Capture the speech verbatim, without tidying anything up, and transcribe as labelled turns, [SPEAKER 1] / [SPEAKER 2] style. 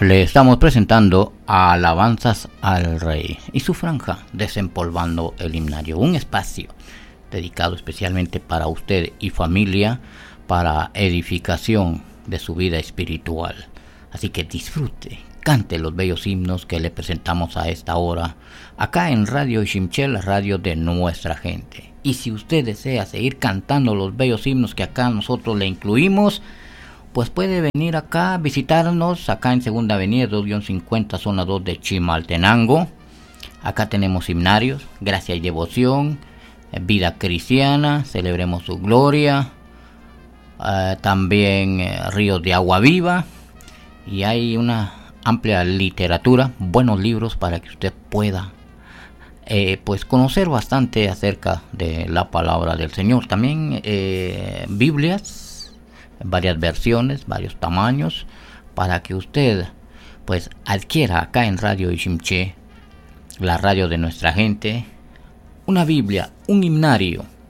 [SPEAKER 1] Le estamos presentando a Alabanzas al Rey y su franja Desempolvando el Himnario, un espacio dedicado especialmente para usted y familia, para edificación de su vida espiritual. Así que disfrute, cante los bellos himnos que le presentamos a esta hora, acá en Radio Ximché, la radio de nuestra gente. Y si usted desea seguir cantando los bellos himnos que acá nosotros le incluimos, pues puede venir acá, visitarnos, acá en Segunda Avenida dos cincuenta, zona dos de Chimaltenango. Acá tenemos himnarios, Gracia y Devoción, Vida Cristiana, Celebremos su Gloria, eh, también eh, Ríos de Agua Viva, y hay una amplia literatura, buenos libros para que usted pueda eh, pues conocer bastante acerca de la palabra del Señor. También eh, Biblias, varias versiones, varios tamaños, para que usted pues adquiera acá en Radio Ximché, la radio de nuestra gente, una Biblia, un himnario